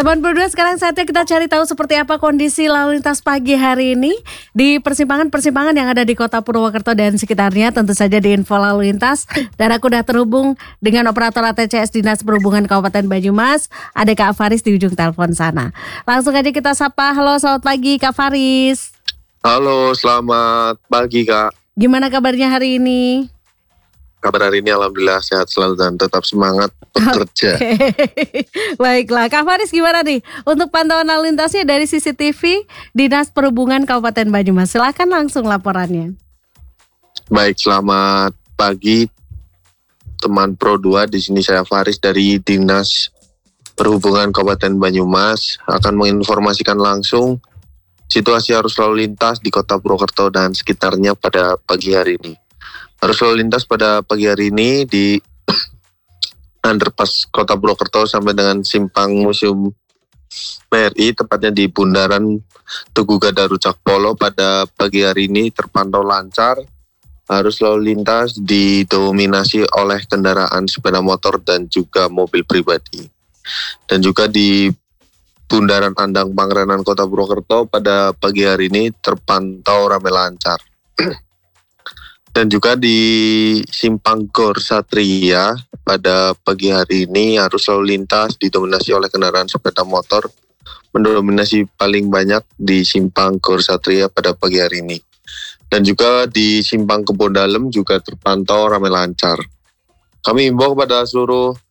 Teman berdua, sekarang saatnya kita cari tahu seperti apa kondisi lalu lintas pagi hari ini di persimpangan-persimpangan yang ada di Kota Purwokerto dan sekitarnya. Tentu saja di info lalu lintas. Dan aku sudah terhubung dengan operator ATCS Dinas Perhubungan Kabupaten Banyumas. Ada Kak Faris di ujung telepon sana. Langsung aja kita sapa. Halo, selamat pagi Kak Faris. Halo, selamat pagi Kak. Gimana kabarnya hari ini? Kabar hari ini alhamdulillah sehat selalu dan tetap semangat bekerja. Baiklah, Kak Faris gimana nih untuk pantauan lalu lintasnya dari CCTV Dinas Perhubungan Kabupaten Banyumas? Silakan langsung laporannya. Baik, selamat pagi teman Pro 2. Di sini saya Faris dari Dinas Perhubungan Kabupaten Banyumas akan menginformasikan langsung situasi arus lalu lintas di Kota Purwokerto dan sekitarnya pada pagi hari ini. Arus lalu lintas pada pagi hari ini di underpass Kota Purwokerto sampai dengan simpang Museum PRI, tepatnya di Bundaran Tugu Gadaru Cakpolo pada pagi hari ini terpantau lancar. Arus lalu lintas didominasi oleh kendaraan sepeda motor dan juga mobil pribadi. Dan juga di Bundaran Andang Pangrenan Kota Purwokerto pada pagi hari ini terpantau ramai lancar. Dan juga di Simpang Gor Satria pada pagi hari ini arus lalu lintas didominasi oleh kendaraan sepeda motor, mendominasi paling banyak di Simpang Gor Satria pada pagi hari ini. Dan juga di Simpang Kebon Dalem juga terpantau ramai lancar. Kami himbau kepada seluruh